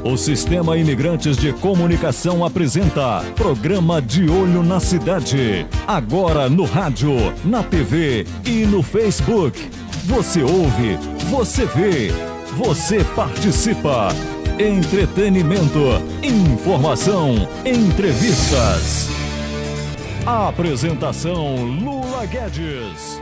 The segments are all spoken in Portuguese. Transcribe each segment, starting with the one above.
O Sistema Imigrantes de Comunicação apresenta Programa De Olho na Cidade. Agora no rádio, na TV e no Facebook. Você ouve, você vê, você participa. Entretenimento, informação, entrevistas. A apresentação Lula Guedes.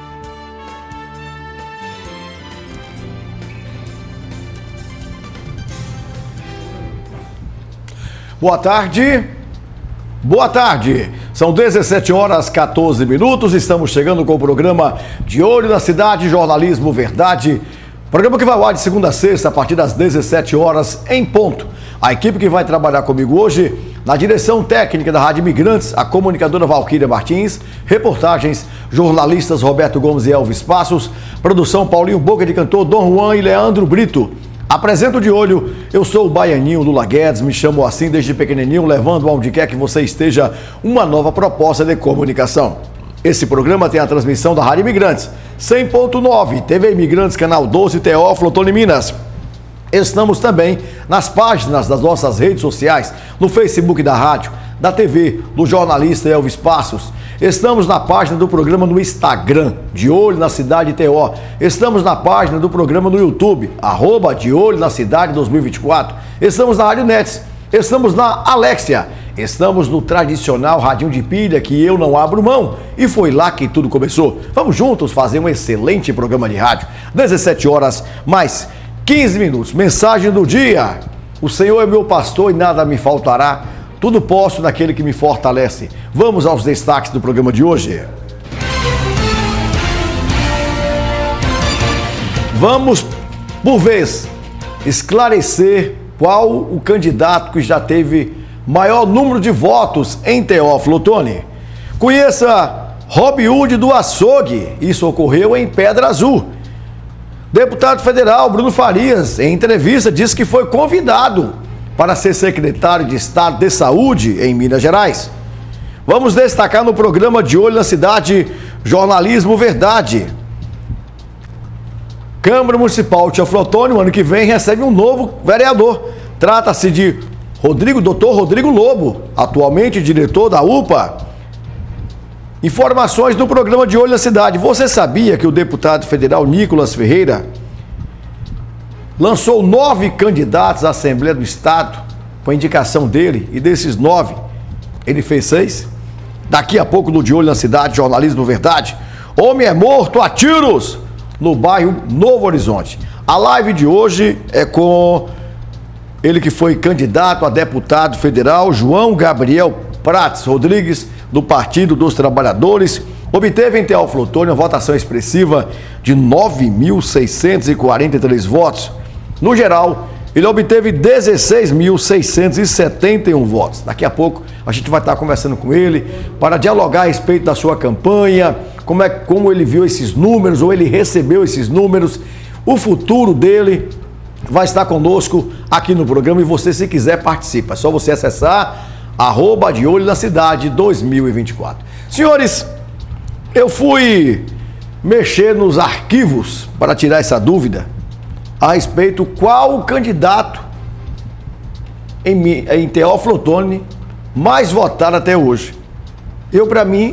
Boa tarde. Boa tarde. São 17 horas 14 minutos. Estamos chegando com o programa De Olho na Cidade, Jornalismo Verdade. Programa que vai ao ar de segunda a sexta, a partir das 17 horas em ponto. A equipe que vai trabalhar comigo hoje, na direção técnica da Rádio Imigrantes, a comunicadora Valquíria Martins, reportagens, jornalistas Roberto Gomes e Elvis Passos, produção Paulinho Boca de Cantor, Dom Juan e Leandro Brito. Apresento De Olho, eu sou o baianinho Lula Guedes, me chamo assim desde pequenininho, levando aonde quer que você esteja uma nova proposta de comunicação. Esse programa tem a transmissão da Rádio Imigrantes, 100.9, TV Imigrantes, Canal 12, Teófilo Otoni Minas. Estamos também nas páginas das nossas redes sociais, no Facebook da rádio, da TV, do jornalista Elvis Passos. Estamos na página do programa no Instagram, De Olho na Cidade TO. Estamos na página do programa no YouTube, @De Olho na Cidade 2024. Estamos na Rádio Nets. Estamos na Alexia. Estamos no tradicional radinho de pilha que eu não abro mão. E foi lá que tudo começou. Vamos juntos fazer um excelente programa de rádio. 17 horas mais 15 minutos. Mensagem do dia. O Senhor é meu pastor e nada me faltará. Tudo posso naquele que me fortalece. Vamos aos destaques do programa de hoje. Vamos, por vez, esclarecer qual o candidato que já teve maior número de votos em Teófilo Otoni. Conheça Robin Hood do Açougue. Isso ocorreu em Pedra Azul. Deputado federal Bruno Farias, em entrevista, disse que foi convidado para ser secretário de Estado de Saúde em Minas Gerais. Vamos destacar no programa De Olho na Cidade, Jornalismo Verdade. Câmara Municipal de Teófilo Otoni, no ano que vem, recebe um novo vereador. Trata-se de Dr. Rodrigo Lobo, atualmente diretor da UPA. Informações do programa De Olho na Cidade. Você sabia que o deputado federal Nicolas Ferreira lançou 9 candidatos à Assembleia do Estado com a indicação dele, e desses 9, ele fez 6? Daqui a pouco no De Olho na Cidade, Jornalismo Verdade. Homem é morto a tiros no bairro Novo Horizonte. A live de hoje é com ele que foi candidato a deputado federal, João Gabriel Prates Rodrigues, do Partido dos Trabalhadores. Obteve em Teófilo Otoni uma votação expressiva de 9.643 votos. No geral, ele obteve 16.671 votos. Daqui a pouco a gente vai estar conversando com ele para dialogar a respeito da sua campanha, como ele viu esses números, ou ele recebeu esses números, o futuro dele. Vai estar conosco aqui no programa e você, se quiser, participa. É só você acessar @De Olho na Cidade 2024. Senhores, eu fui mexer nos arquivos para tirar essa dúvida a respeito qual o candidato em Teófilo Otoni mais votado até hoje. Eu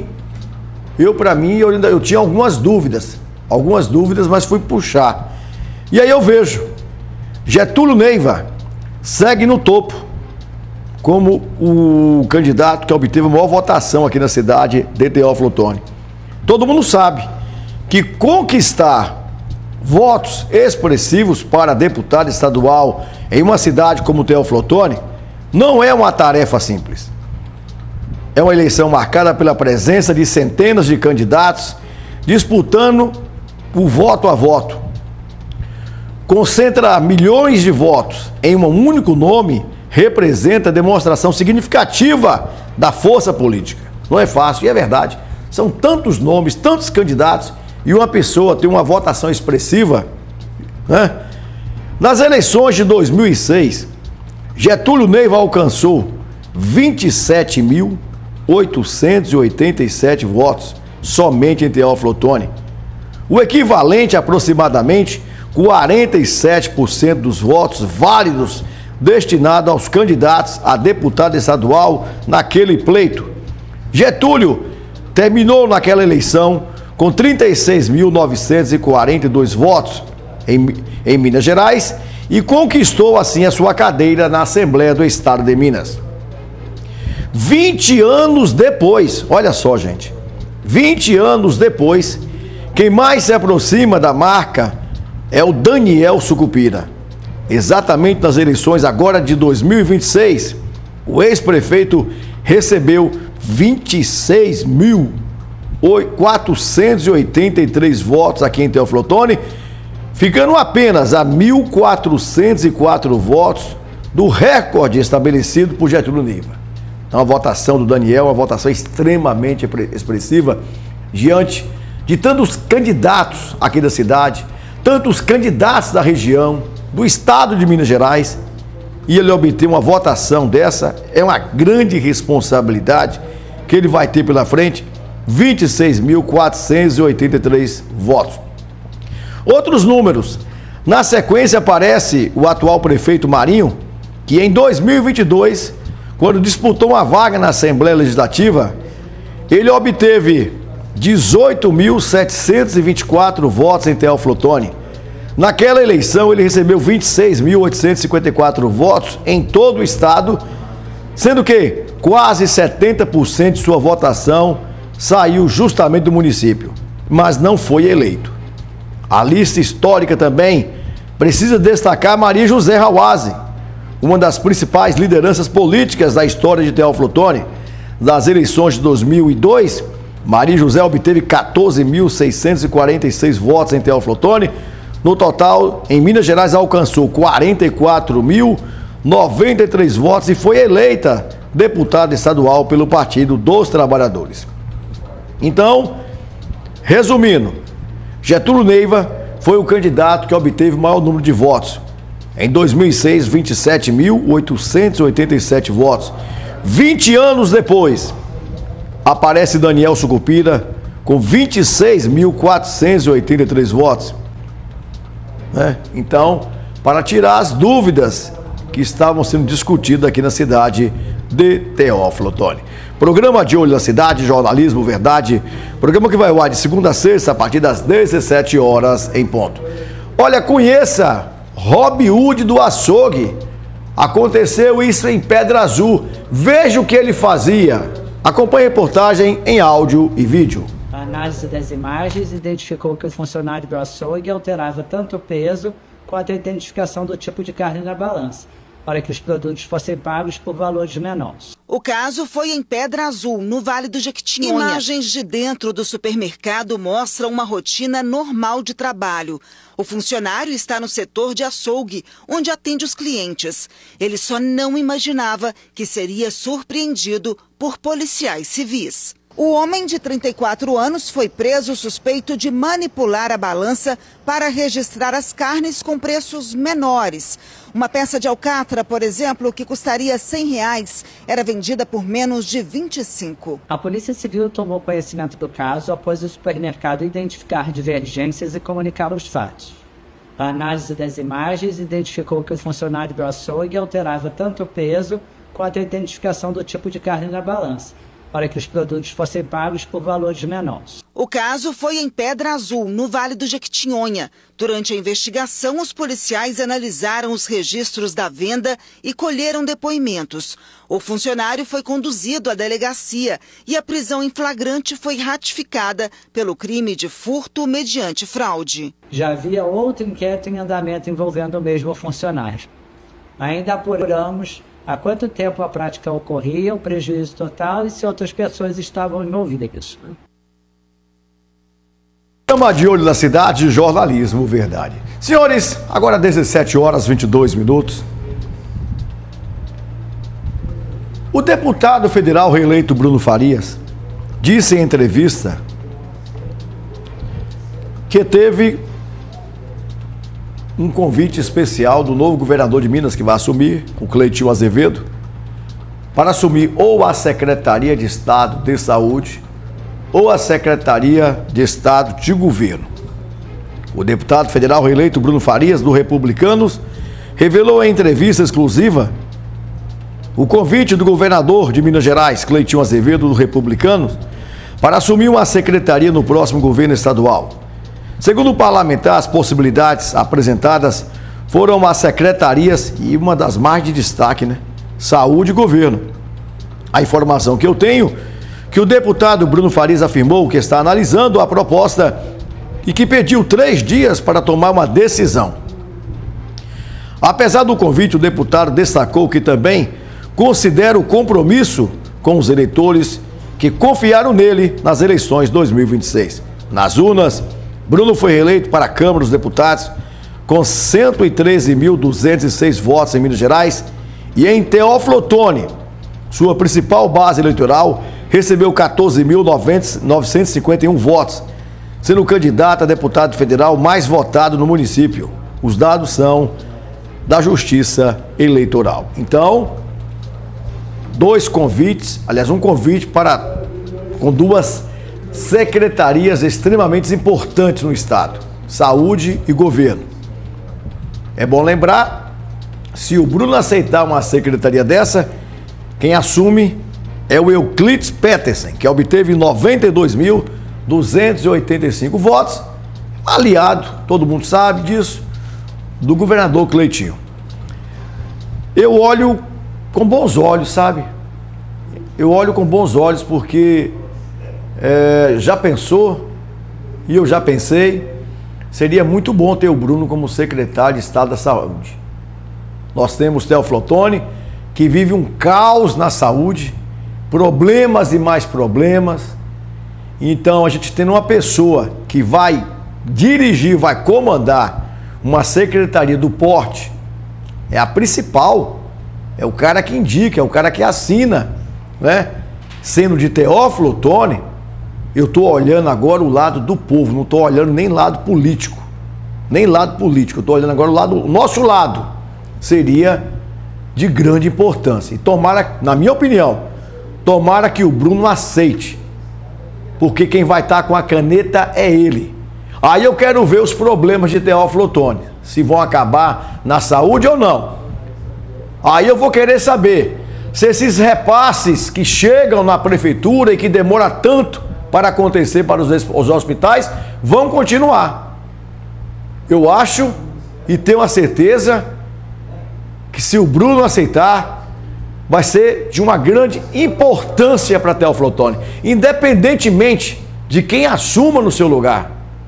tinha algumas dúvidas, mas fui puxar. E aí eu vejo, Getúlio Neiva segue no topo como o candidato que obteve a maior votação aqui na cidade de Teófilo Otoni. Todo mundo sabe que conquistar votos expressivos para deputado estadual em uma cidade como Teófilo Otoni não é uma tarefa simples. É uma eleição marcada pela presença de centenas de candidatos disputando o voto a voto. Concentra milhões de votos em um único nome representa demonstração significativa da força política. Não é fácil, e é verdade. São tantos nomes, tantos candidatos, e uma pessoa tem uma votação expressiva, né? Nas eleições de 2006, Getúlio Neiva alcançou 27.887 votos somente em Teófilo Otoni. O equivalente a aproximadamente 47% dos votos válidos destinado aos candidatos a deputado estadual naquele pleito. Getúlio terminou naquela eleição com 36.942 votos em Minas Gerais e conquistou assim a sua cadeira na Assembleia do Estado de Minas. 20 anos depois, olha só, gente, 20 anos depois, quem mais se aproxima da marca é o Daniel Sucupira. Exatamente nas eleições agora de 2026, o ex-prefeito recebeu 26.483 votos aqui em Teófilo Otoni, ficando apenas a 1.404 votos do recorde estabelecido por Getúlio Neiva. Então a votação do Daniel é uma votação extremamente expressiva diante de tantos candidatos aqui da cidade, tantos candidatos da região, do estado de Minas Gerais, e ele obter uma votação dessa é uma grande responsabilidade que ele vai ter pela frente, 26.483 votos. Outros números, na sequência aparece o atual prefeito Marinho, que em 2022, quando disputou uma vaga na Assembleia Legislativa, ele obteve 18.724 votos em Teófilo Otoni. Naquela eleição, ele recebeu 26.854 votos em todo o estado, sendo que quase 70% de sua votação saiu justamente do município, mas não foi eleito. A lista histórica também precisa destacar Maria José Hawazi, uma das principais lideranças políticas da história de Teófilo Otoni. Das eleições de 2002, Maria José obteve 14.646 votos em Teófilo Otoni. No total, em Minas Gerais, alcançou 44.093 votos e foi eleita deputada estadual pelo Partido dos Trabalhadores. Então, resumindo, Getúlio Neiva foi o candidato que obteve o maior número de votos. Em 2006, 27.887 votos. 20 anos depois, aparece Daniel Sucupira com 26.483 votos. Então, para tirar as dúvidas que estavam sendo discutidas aqui na cidade de Teófilo Otoni. Programa de Olho na Cidade, Jornalismo Verdade, programa que vai ao ar de segunda a sexta a partir das 17 horas em ponto. Olha, conheça Robin Hood do açougue. Aconteceu isso em Pedra Azul. Veja o que ele fazia. Acompanhe a reportagem em áudio e vídeo. A análise das imagens identificou que o funcionário do açougue alterava tanto o peso quanto a identificação do tipo de carne na balança, para que os produtos fossem pagos por valores menores. O caso foi em Pedra Azul, no Vale do Jequitinhonha. Imagens de dentro do supermercado mostram uma rotina normal de trabalho. O funcionário está no setor de açougue, onde atende os clientes. Ele só não imaginava que seria surpreendido por policiais civis. O homem de 34 anos foi preso suspeito de manipular a balança para registrar as carnes com preços menores. Uma peça de alcatra, por exemplo, que custaria R$100, era vendida por menos de 25. A Polícia Civil tomou conhecimento do caso após o supermercado identificar divergências e comunicar os fatos. A análise das imagens identificou que o funcionário do açougue alterava tanto o peso quanto a identificação do tipo de carne na balança, para que os produtos fossem pagos por valores menores. O caso foi em Pedra Azul, no Vale do Jequitinhonha. Durante a investigação, os policiais analisaram os registros da venda e colheram depoimentos. O funcionário foi conduzido à delegacia e a prisão em flagrante foi ratificada pelo crime de furto mediante fraude. Já havia outro inquérito em andamento envolvendo o mesmo funcionário. Ainda apuramos há quanto tempo a prática ocorria, o prejuízo total e se outras pessoas estavam envolvidas. Programa de Olho na Cidade, Jornalismo Verdade. Senhores, agora 17 horas 22 minutos. O deputado federal reeleito Bruno Farias disse em entrevista que teve um convite especial do novo governador de Minas, que vai assumir, o Cleitinho Azevedo, para assumir ou a Secretaria de Estado de Saúde ou a Secretaria de Estado de Governo. O deputado federal reeleito Bruno Farias, do Republicanos, revelou em entrevista exclusiva o convite do governador de Minas Gerais, Cleitinho Azevedo, do Republicanos, para assumir uma secretaria no próximo governo estadual. Segundo o parlamentar, as possibilidades apresentadas foram as secretarias e uma das mais de destaque, né? Saúde e governo. A informação que eu tenho, que o deputado Bruno Farias afirmou que está analisando a proposta e que pediu 3 dias para tomar uma decisão. Apesar do convite, o deputado destacou que também considera o compromisso com os eleitores que confiaram nele nas eleições 2026. Nas urnas, Bruno foi reeleito para a Câmara dos Deputados com 113.206 votos em Minas Gerais e em Teófilo Otoni, sua principal base eleitoral, recebeu 14.951 votos, sendo o candidato a deputado federal mais votado no município. Os dados são da Justiça Eleitoral. Então, 2 convites, aliás, um convite com 2 secretarias extremamente importantes no estado, saúde e governo. É bom lembrar, se o Bruno aceitar uma secretaria dessa, quem assume é o Euclides Petersen, que obteve 92.285 votos, aliado, todo mundo sabe disso, do governador Cleitinho. Eu olho com bons olhos, sabe? Eu olho com bons olhos porque já pensou, e eu já pensei, seria muito bom ter o Bruno como secretário de Estado da Saúde. Nós temos Teófilo Otoni, que vive um caos na saúde, problemas e mais problemas. Então, a gente tendo uma pessoa que vai dirigir, vai comandar uma secretaria do porte, é a principal, é o cara que indica, é o cara que assina, né? Sendo de Teófilo Otoni, eu estou olhando agora o lado do povo, não estou olhando nem lado político, eu estou olhando agora o nosso lado, seria de grande importância. E tomara, na minha opinião, tomara que o Bruno aceite, porque quem vai estar com a caneta é ele. Aí eu quero ver os problemas de Teófilo Otoni, se vão acabar na saúde ou não. Aí eu vou querer saber se esses repasses que chegam na prefeitura e que demora tanto para acontecer para os hospitais vão continuar. Eu acho e tenho a certeza que se o Bruno aceitar, vai ser de uma grande importância para Teófilo Otoni, independentemente de quem assuma no seu lugar.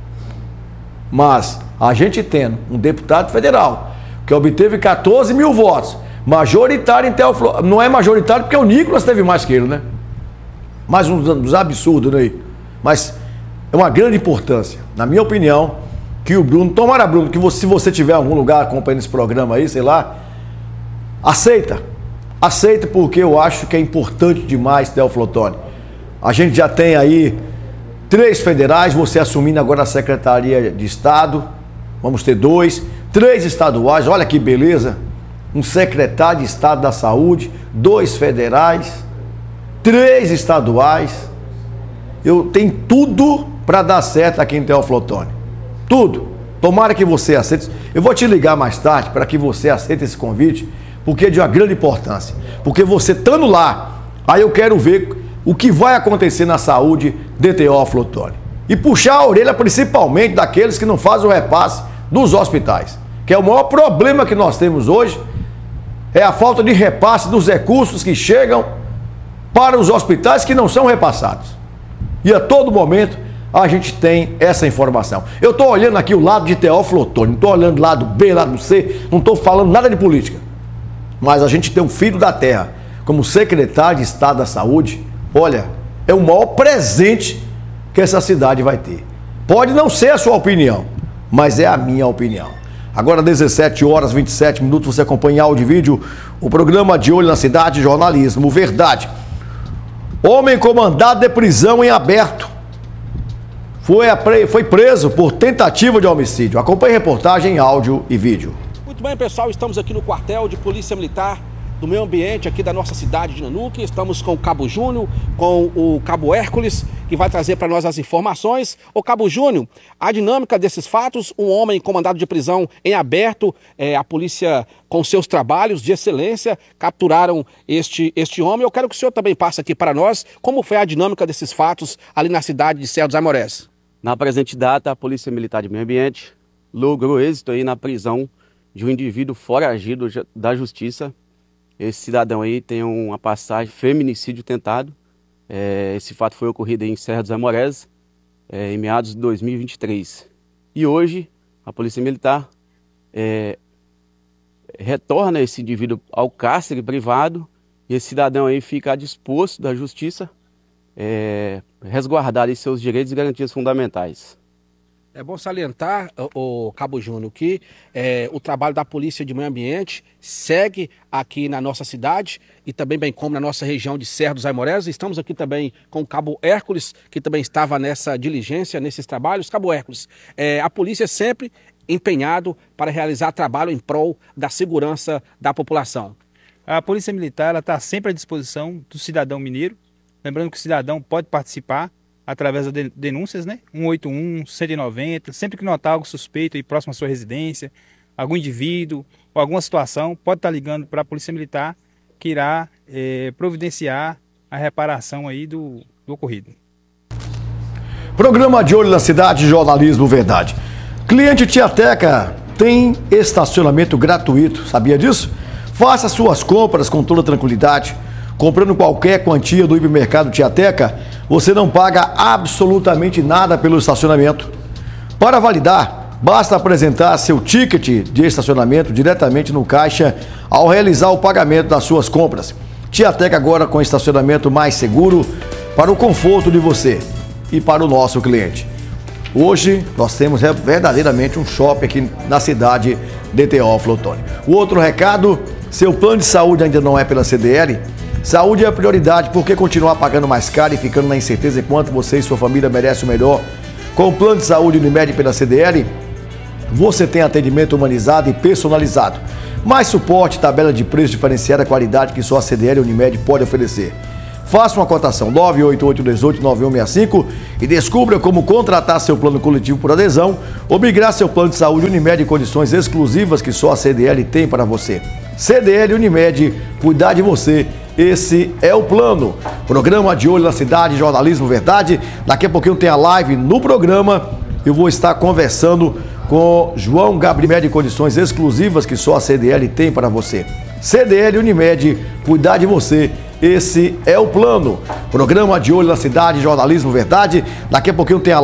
Mas a gente tendo um deputado federal que obteve 14 mil votos, majoritário em Teófilo, não é majoritário porque o Nicolas teve mais que ele, né? Mais uns absurdos, né? Mas é uma grande importância, na minha opinião, que o Bruno, tomara, Bruno, que se você tiver em algum lugar acompanhando esse programa aí, sei lá, aceita porque eu acho que é importante demais, Teófilo Otoni. A gente já tem aí 3 federais, você assumindo agora a Secretaria de Estado, vamos ter 2, 3 estaduais, olha que beleza, um secretário de Estado da Saúde, 2 federais, 3 estaduais. Eu tenho tudo para dar certo aqui em Teófilo Otoni. Tudo. Tomara que você aceite. Eu vou te ligar mais tarde para que você aceite esse convite, porque é de uma grande importância. Porque você estando lá, aí eu quero ver o que vai acontecer na saúde de Teófilo Otoni. E puxar a orelha principalmente daqueles que não fazem o repasse dos hospitais. Que é o maior problema que nós temos hoje, é a falta de repasse dos recursos que chegam para os hospitais que não são repassados. E a todo momento a gente tem essa informação. Eu estou olhando aqui o lado de Teófilo Otoni, não estou olhando lado B, lado C, não estou falando nada de política. Mas a gente tem um filho da terra como secretário de Estado da Saúde, olha, é o maior presente que essa cidade vai ter. Pode não ser a sua opinião, mas é a minha opinião. Agora 17h27, você acompanha em áudio e vídeo o programa De Olho na Cidade, Jornalismo Verdade. Homem com mandado de prisão em aberto foi preso por tentativa de homicídio. Acompanhe a reportagem em áudio e vídeo. Muito bem, pessoal, estamos aqui no quartel de Polícia Militar do meio ambiente aqui da nossa cidade de Nanuque. Estamos com o Cabo Júnior, com o Cabo Hércules, que vai trazer para nós as informações. Ô Cabo Júnior, a dinâmica desses fatos, um homem com mandado de prisão em aberto, a polícia com seus trabalhos de excelência capturaram este homem. Eu quero que o senhor também passe aqui para nós como foi a dinâmica desses fatos ali na cidade de Serra dos Aimorés. Na presente data, a Polícia Militar de Meio Ambiente logrou êxito aí na prisão de um indivíduo foragido da justiça. Esse cidadão aí tem uma passagem feminicídio tentado. Esse fato foi ocorrido em Serra dos Aimorés, em meados de 2023. E hoje, a Polícia Militar retorna esse indivíduo ao cárcere privado e esse cidadão aí fica a disposto da justiça resguardar aí seus direitos e garantias fundamentais. É bom salientar, o Cabo Júnior, que o trabalho da Polícia de Meio Ambiente segue aqui na nossa cidade e também bem como na nossa região de Serra dos Aimorés. Estamos aqui também com o Cabo Hércules, que também estava nessa diligência, nesses trabalhos. Cabo Hércules, a polícia sempre empenhado para realizar trabalho em prol da segurança da população. A Polícia Militar está sempre à disposição do cidadão mineiro. Lembrando que o cidadão pode participar através das denúncias, né? 181, 190, sempre que notar algo suspeito aí próximo à sua residência, algum indivíduo ou alguma situação, pode estar ligando para a Polícia Militar, que irá providenciar a reparação aí do ocorrido. Programa de Olho na Cidade, Jornalismo Verdade. Cliente Tiateca tem estacionamento gratuito, sabia disso? Faça suas compras com toda tranquilidade. Comprando qualquer quantia do hipermercado Tiateca, você não paga absolutamente nada pelo estacionamento. Para validar, basta apresentar seu ticket de estacionamento diretamente no caixa ao realizar o pagamento das suas compras. Tiateca agora com estacionamento mais seguro para o conforto de você e para o nosso cliente. Hoje nós temos verdadeiramente um shopping aqui na cidade de Teófilo Otoni. O outro recado, seu plano de saúde ainda não é pela CDL? Saúde é a prioridade, porque continuar pagando mais caro e ficando na incerteza enquanto você e sua família merecem o melhor. Com o plano de saúde Unimed pela CDL, você tem atendimento humanizado e personalizado. Mais suporte, tabela de preço diferenciada, qualidade que só a CDL e Unimed pode oferecer. Faça uma cotação 988189165 e descubra como contratar seu plano coletivo por adesão ou migrar seu plano de saúde Unimed em condições exclusivas que só a CDL tem para você. CDL Unimed, cuidar de você, esse é o plano. Programa de Olho na Cidade, Jornalismo Verdade. Daqui a pouquinho tem a live no programa. Eu vou estar conversando com João Gabriel em condições exclusivas que só a CDL tem para você. CDL Unimed, cuidar de você, esse é o plano. Programa de Olho na Cidade, Jornalismo Verdade. Daqui a pouquinho tem a